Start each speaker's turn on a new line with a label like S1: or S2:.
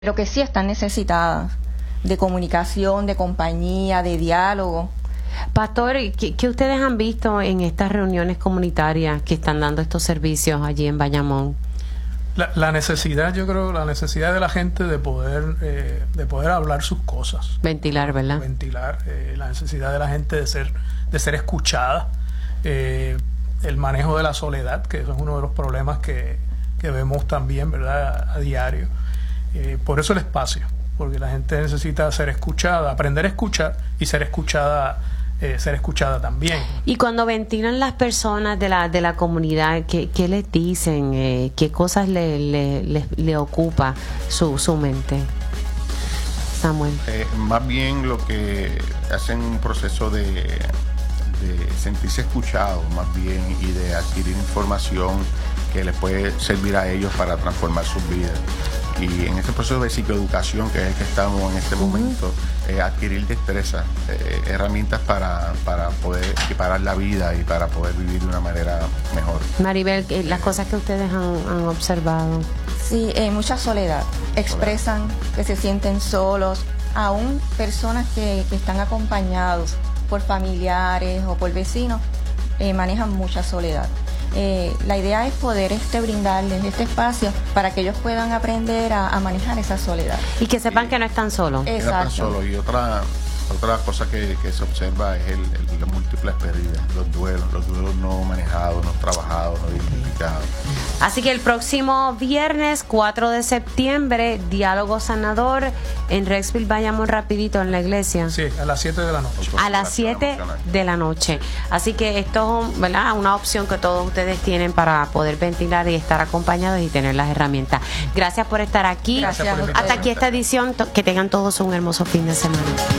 S1: pero que sí están necesitadas de comunicación, de compañía, de diálogo.
S2: Pastor, ¿qué ustedes han visto en estas reuniones comunitarias que están dando estos servicios allí en Bayamón?
S3: La necesidad, yo creo, la necesidad de la gente de poder hablar sus cosas.
S2: Ventilar, ¿verdad?
S3: Ventilar, la necesidad de la gente de ser escuchada, el manejo de la soledad, que eso es uno de los problemas que vemos también, ¿verdad?, a diario. Por eso el espacio, porque la gente necesita ser escuchada, aprender a escuchar y ser escuchada también.
S2: Y cuando ventilan las personas de la comunidad, ¿qué les dicen? ¿Qué cosas le ocupa su mente? Samuel.
S4: Más bien lo que hacen un proceso de sentirse escuchados, más bien, y de adquirir información que les puede servir a ellos para transformar sus vidas. Y en este proceso de psicoeducación, que es el que estamos en este momento, adquirir destrezas, herramientas para poder equiparar la vida y para poder vivir de una manera mejor.
S2: Maribel, las cosas que ustedes han observado.
S1: Sí, mucha soledad. Expresan que se sienten solos, aún personas que están acompañados por familiares o por vecinos, manejan mucha soledad. La idea es poder brindarles este espacio para que ellos puedan aprender a manejar esa soledad.
S2: Y que sepan que no están solos.
S1: Exacto.
S4: No están solos. Y otra cosa que se observa es las múltiples pérdidas, los duelos no manejados, no trabajados, no identificados.
S2: Así que el próximo viernes 4 de septiembre, diálogo sanador en Rexville, Bayamón, rapidito en la iglesia.
S3: Sí, a las 7 de la noche.
S2: A las 7 de la noche. Así que esto es, ¿verdad?, una opción que todos ustedes tienen para poder ventilar y estar acompañados y tener las herramientas. Gracias por estar aquí.
S1: Gracias.
S2: Hasta aquí esta edición. Que tengan todos un hermoso fin de semana.